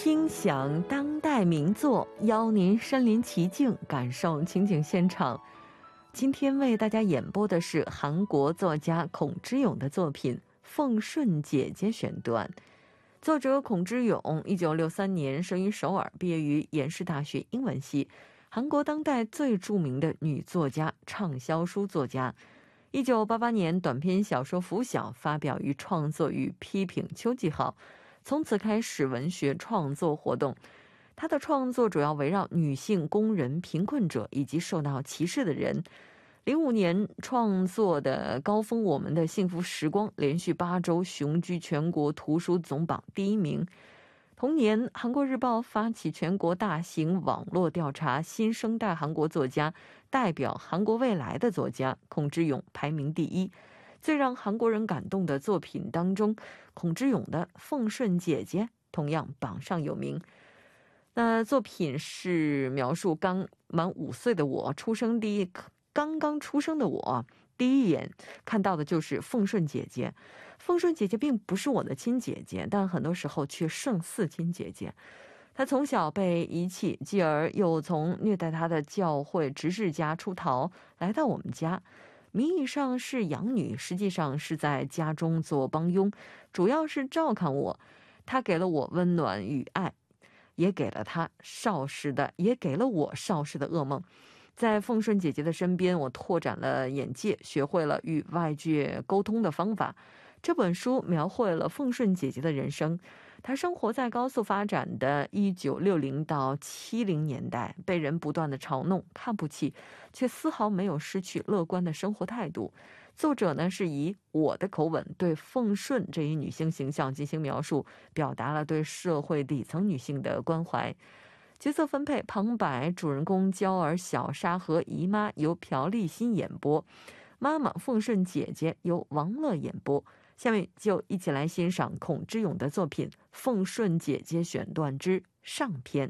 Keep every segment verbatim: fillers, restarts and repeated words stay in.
听响当代名作，邀您身临其境，感受情景现场。今天为大家演播的是韩国作家孔之勇的作品《奉顺姐姐》选段。作者孔之勇一九六三年生于首尔，毕业于延世大学英文系，韩国当代最著名的女作家、畅销书作家。一九八八年短篇小说《拂晓》发表于《创作与批评》秋季号，从此开始文学创作活动。他的创作主要围绕女性、工人、贫困者以及受到歧视的人。零五年创作的高峰《我们的幸福时光》连续八周雄居全国图书总榜第一名。同年，韩国日报发起全国大型网络调查新生代韩国作家，代表韩国未来的作家，孔之勇排名第一。最让韩国人感动的作品当中，孔之勇的《奉顺姐姐》同样榜上有名。那作品是描述刚满五岁的我，出生第一刚刚出生的我，第一眼看到的就是奉顺姐姐。奉顺姐姐并不是我的亲姐姐，但很多时候却胜似亲姐姐。她从小被遗弃，继而又从虐待她的教会执事家出逃，来到我们家。名义上是养女，实际上是在家中做帮佣，主要是照看我。她给了我温暖与爱，也给了她少时的，也给了我少时的噩梦。在奉顺姐姐的身边，我拓展了眼界，学会了与外界沟通的方法。这本书描绘了奉顺姐姐的人生。她生活在高速发展的一九六零到七零年代，被人不断的嘲弄、看不起，却丝毫没有失去乐观的生活态度。作者呢是以我的口吻对奉顺这一女性形象进行描述，表达了对社会底层女性的关怀。角色分配：旁白主人公娇儿、小沙和姨妈由朴立新演播，妈妈奉顺姐姐由王乐演播。下面就一起来欣赏孔之勇的作品《奉顺姐姐》选段之上篇。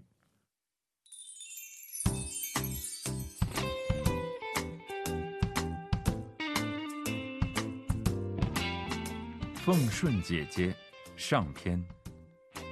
奉顺姐姐上篇。